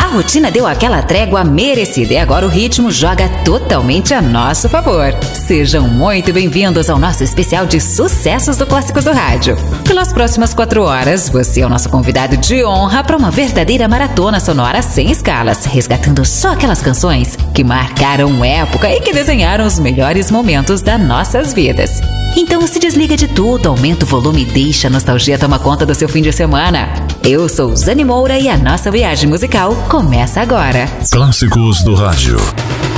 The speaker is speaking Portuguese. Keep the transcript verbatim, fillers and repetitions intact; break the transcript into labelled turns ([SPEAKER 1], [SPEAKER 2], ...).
[SPEAKER 1] rotina deu aquela trégua merecida e agora o ritmo joga totalmente a nosso favor. Sejam muito bem-vindos ao nosso especial de sucessos do Clássicos do Rádio. Pelas próximas quatro horas, você é o nosso convidado de honra para uma verdadeira maratona sonora sem escalas, resgatando só aquelas canções que marcaram época e que desenharam os melhores momentos das nossas vidas. Então se desliga de tudo, aumenta o volume e deixa a nostalgia tomar conta do seu fim de semana. Eu sou Zane Moura e a nossa viagem musical começa agora.
[SPEAKER 2] Clássicos do Rádio.